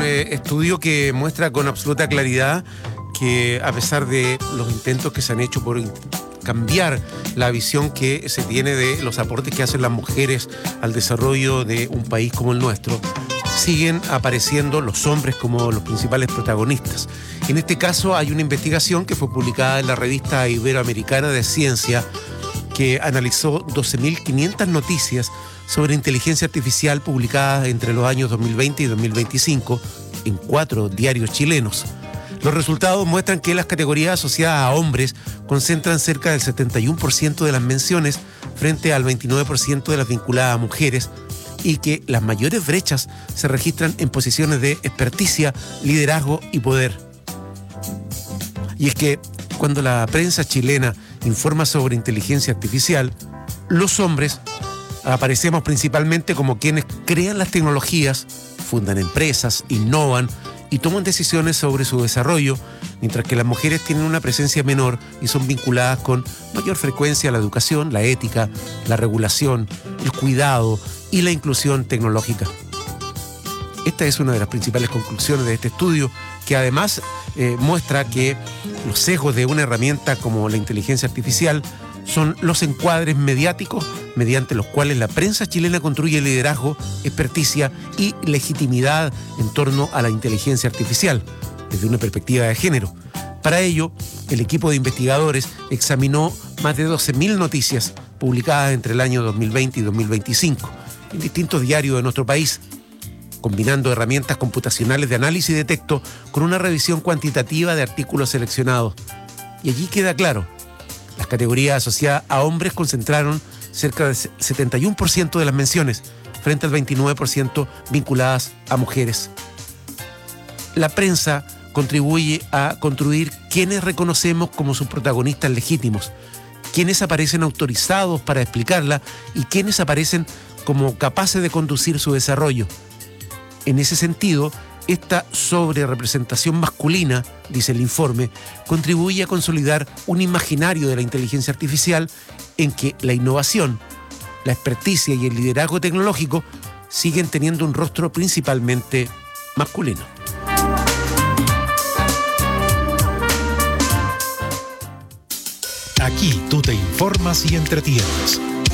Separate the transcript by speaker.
Speaker 1: Estudio que muestra con absoluta claridad que a pesar de los intentos que se han hecho por cambiar la visión que se tiene de los aportes que hacen las mujeres al desarrollo de un país como el nuestro, siguen apareciendo los hombres como los principales protagonistas. En este caso hay una investigación que fue publicada en la revista Iberoamericana de Ciencia que analizó 12.500 noticias sobre inteligencia artificial publicadas entre los años 2020 y 2025 en 4 diarios chilenos. Los resultados muestran que las categorías asociadas a hombres concentran cerca del 71% de las menciones frente al 29% de las vinculadas a mujeres y que las mayores brechas se registran en posiciones de experticia, liderazgo y poder. Y es que cuando la prensa chilena informa sobre inteligencia artificial, los hombres aparecemos principalmente como quienes crean las tecnologías, fundan empresas, innovan y toman decisiones sobre su desarrollo, mientras que las mujeres tienen una presencia menor y son vinculadas con mayor frecuencia a la educación, la ética, la regulación, el cuidado y la inclusión tecnológica. Esta es una de las principales conclusiones de este estudio, que además muestra que los sesgos de una herramienta como la inteligencia artificial son los encuadres mediáticos mediante los cuales la prensa chilena construye liderazgo, experticia y legitimidad en torno a la inteligencia artificial, desde una perspectiva de género. Para ello, el equipo de investigadores examinó más de 12.000 noticias publicadas entre el año 2020 y 2025 en distintos diarios de nuestro país, combinando herramientas computacionales de análisis de texto con una revisión cuantitativa de artículos seleccionados. Y allí queda claro, las categorías asociadas a hombres concentraron cerca del 71% de las menciones, frente al 29% vinculadas a mujeres. La prensa contribuye a construir quienes reconocemos como sus protagonistas legítimos, quienes aparecen autorizados para explicarla y quienes aparecen como capaces de conducir su desarrollo. En ese sentido, esta sobrerepresentación masculina, dice el informe, contribuye a consolidar un imaginario de la inteligencia artificial en que la innovación, la experticia y el liderazgo tecnológico siguen teniendo un rostro principalmente masculino.
Speaker 2: Aquí tú te informas y entretienes.